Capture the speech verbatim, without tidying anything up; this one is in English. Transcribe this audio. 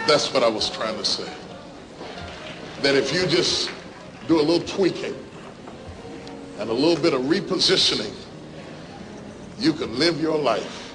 That's what I was trying to say. That if you just do a little tweaking and a little bit of repositioning, you can live your life